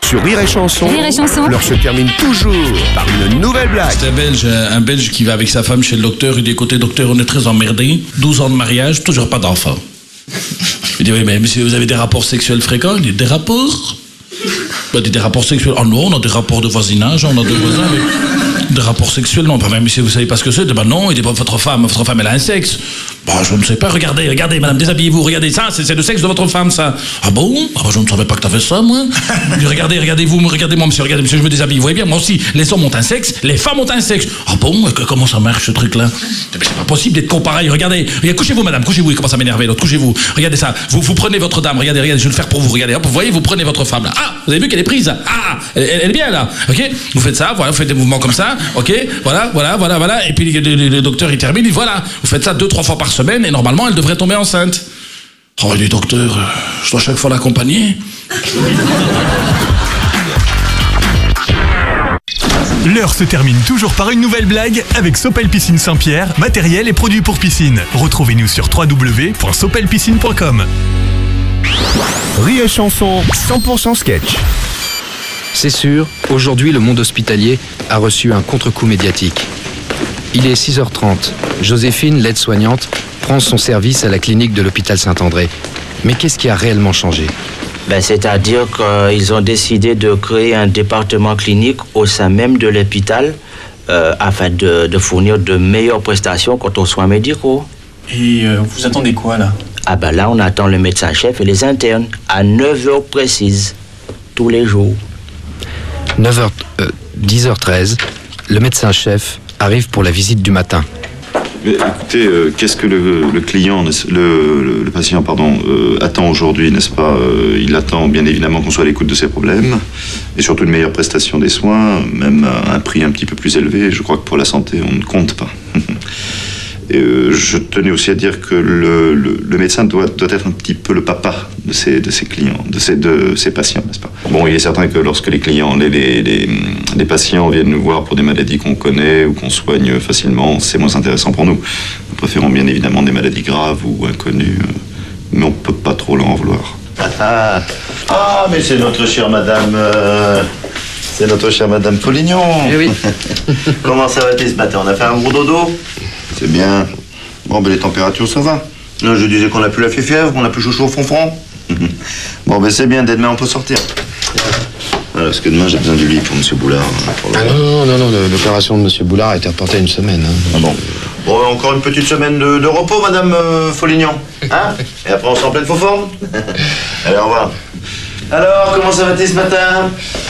Sur Rire et Chanson, l'heure se termine toujours par une nouvelle blague. C'est un Belge qui va avec sa femme chez le docteur. Il dit, écoutez, docteur, on est très emmerdés. 12 ans de mariage, toujours pas d'enfant. Il dit, oui, mais monsieur, vous avez des rapports sexuels fréquents? Il dit, des rapports? Il dit, des rapports sexuels? Oh non, on a des rapports de voisinage, on a des voisins, mais des rapports sexuels, non. Mais monsieur, vous savez pas ce que c'est? Ben non, il dit, votre femme, elle a un sexe. Bah, je ne sais pas, regardez, madame, déshabillez-vous, regardez ça, c'est le sexe de votre femme, ça. Ah bon? Ah bah, je ne savais pas que t'avais ça, moi. Regardez-moi, monsieur, je me déshabille. Vous voyez bien, moi aussi, les hommes ont un sexe, les femmes ont un sexe. Ah bon? Comment ça marche, ce truc-là? C'est pas possible d'être con pareil, regardez, couchez-vous, madame, couchez-vous, il commence à m'énerver, l'autre, couchez-vous. Regardez ça, vous prenez votre dame, regardez, je vais le faire pour vous, regardez, hop, vous voyez, vous prenez votre femme, là. Ah, vous avez vu qu'elle est prise, là. Ah, elle est bien, là. Ok? Vous faites ça, voilà, vous faites des mouvements comme ça, ok? Voilà. Et puis, le docteur, il termine, il dit, voilà, vous faites ça 2-3 fois par semaine, et normalement, elle devrait tomber enceinte. Oh, il dit, docteur, je dois chaque fois l'accompagner. L'heure se termine toujours par une nouvelle blague avec Sopel Piscine Saint-Pierre, matériel et produits pour piscine. Retrouvez-nous sur www.sopelpiscine.com. Rire et Chanson, 100% sketch. C'est sûr, aujourd'hui, le monde hospitalier a reçu un contre-coup médiatique. Il est 6h30. Joséphine, l'aide-soignante, prend son service à la clinique de l'hôpital Saint-André. Mais qu'est-ce qui a réellement changé? C'est-à-dire qu'ils ont décidé de créer un département clinique au sein même de l'hôpital afin de fournir de meilleures prestations quant aux soins médicaux. Et vous attendez quoi, là? Ah ben là, on attend le médecin-chef et les internes à 9h précises, tous les jours. 10h13, le médecin-chef arrive pour la visite du matin. Mais écoutez, qu'est-ce que le client, le patient, attend aujourd'hui, n'est-ce pas? Il attend bien évidemment qu'on soit à l'écoute de ses problèmes et surtout une meilleure prestation des soins, même à un prix un petit peu plus élevé. Je crois que pour la santé, on ne compte pas. Et je tenais aussi à dire que le médecin doit être un petit peu le papa de ses clients, de ses patients, n'est-ce pas? Bon, il est certain que lorsque les clients, les patients viennent nous voir pour des maladies qu'on connaît ou qu'on soigne facilement, c'est moins intéressant pour nous. Nous préférons bien évidemment des maladies graves ou inconnues, mais on ne peut pas trop leur en vouloir. Mais c'est notre chère madame... C'est notre chère madame Polignon. Eh oui. Comment ça va-t-il ce matin? On a fait un gros dodo? C'est bien. Bon, les températures, ça va. Non, je disais qu'on n'a plus la fièvre, qu'on n'a plus chaud au fond. Bon, c'est bien, dès demain, on peut sortir. Voilà, parce que demain, j'ai besoin du lit pour M. Boulard. Non, l'opération de M. Boulard a été reportée à une semaine. Ah bon? Bon, encore une petite semaine de repos, madame Folignon. Hein? Et après, on sera en pleine faux forme. Allez, au revoir. Alors, comment ça va-t-il ce matin?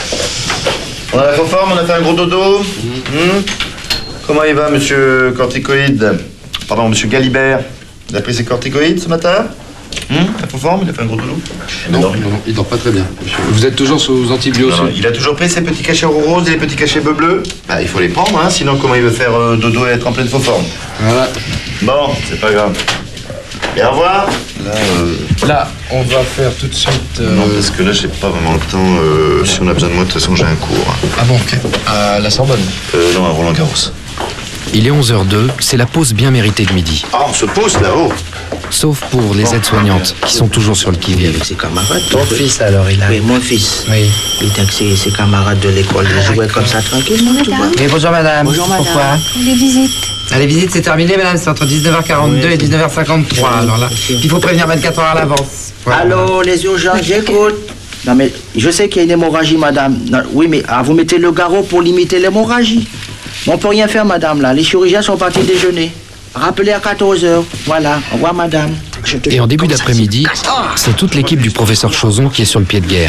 On a la faux forme, on a fait un gros dodo. Comment il va, monsieur Corticoïde? Pardon, monsieur Galibert. Il a pris ses corticoïdes ce matin? La faux forme, il a fait un gros dodo? Non, il dort pas très bien. Vous êtes toujours sous antibiotiques? Il a toujours pris ses petits cachets roses et les petits cachets bleu. Bah, il faut les prendre, hein, sinon comment il veut faire dodo et être en pleine faux forme? Voilà. Bon, c'est pas grave. Et au revoir. Là, on va faire tout de suite... Non, parce que là, j'ai pas vraiment le temps. Si on a besoin de moi, de toute façon, j'ai un cours. Ah bon, ok. À la Sorbonne? Non, à Roland-Garros. Il est 11h02, c'est la pause bien méritée de midi. Ah, on se pose là-haut. Sauf pour les aides-soignantes, qui sont toujours sur le qui-vive. Avec ses camarades. Ton fils, alors, il a... Oui, mon fils. Oui. Il était avec ses camarades de l'école. Il jouait comme ça tranquillement, tu vois. Oui, bonjour madame. Bonjour madame. Pourquoi? Les visites. Les visites, c'est terminé, madame. C'est entre 19h42 et 19h53. Alors là, il faut prévenir 24 heures à l'avance. Voilà. Allô, les urgences, j'écoute. Non, mais je sais qu'il y a une hémorragie, madame. Non, oui, mais vous mettez le garrot pour limiter l'hémorragie. On ne peut rien faire, madame, là. Les chirurgiens sont partis déjeuner. Rappelez à 14h. Voilà. Au revoir, madame. Et en début d'après-midi, c'est toute l'équipe du professeur Chauson qui est sur le pied de guerre.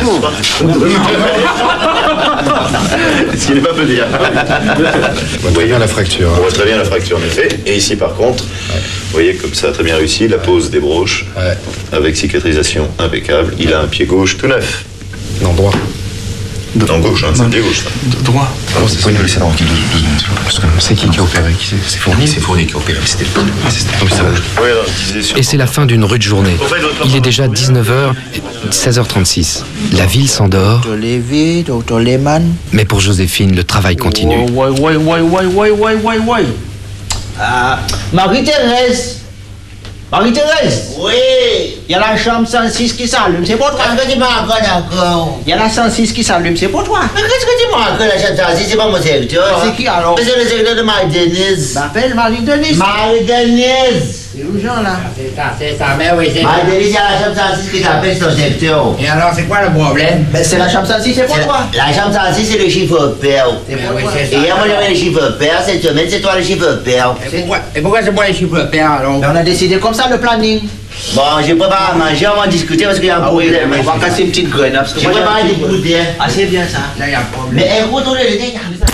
Ce qui n'est pas peu dire. On voit bien la fracture. On voit très bien la fracture, en effet. Et ici, par contre, vous voyez comme ça, très bien réussi, la pose des broches, avec cicatrisation impeccable. Il a un pied gauche tout neuf. Non, droit. En gauche, hein, c'est le pied gauche, ça. Droit. Alors, c'est pas une laisser tranquille 2 secondes. Parce que C'est qui a opéré? C'est Fournier? c'est Fournier qui a opéré, c'était le Oui, alors, je disais sur... Et c'est la fin d'une rude journée. Il est déjà 19h et 16h36. La ville s'endort, Docteur Lévy, docteur Lehmann. mais pour Joséphine, le travail continue. Ouais. Marie-Thérèse. Marie-Thérèse. Oui. Il y a la chambre 106 qui s'allume, c'est pour toi. Qu'est-ce que tu m'as encore? Il y a la 106 qui s'allume, c'est pour toi. Mais qu'est-ce que tu m'as encore la chambre 106? C'est pas mon secteur. C'est qui alors? C'est le secteur de Marie-Denise. M'appelle Marie-Denise. Marie-Denise. C'est urgent là. C'est ça, mais oui, c'est ça. Marie-Denise, il y a la chambre 106 qui t'appelle son secteur. Et alors, c'est quoi le problème? Ben, c'est la chambre 106, c'est pour toi. La chambre 106, c'est le chiffre pair. C'est pour toi. c'est Et hier, moi, j'avais le chiffre pair. Cette semaine, c'est toi le chiffre pair. Et pourquoi c'est moi les chiffres pairs alors? Ben, on a décidé comme ça le planning. Bon, j'ai préparé à manger, on va discuter parce qu'il y a un problème. On va casser une petite graine. Parce que J'ai moi, préparé des boudins. Ah, c'est bien ça. Là, il y a un problème. Mais écoute, on est les gars,